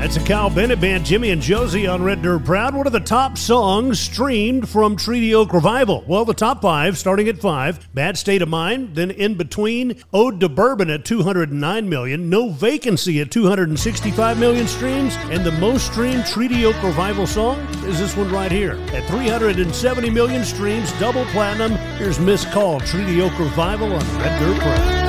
That's a Kyle Bennett Band, Jimmy and Josie on Red Dirt Proud. What are the top songs streamed from Treaty Oak Revival? Well, the top 5, starting at 5, Bad State of Mind. Then in between, Ode to Bourbon at 209 million, No Vacancy at 265 million streams, and the most streamed Treaty Oak Revival song is this one right here. At 370 million streams, double platinum, here's Miss Call, Treaty Oak Revival on Red Dirt Proud.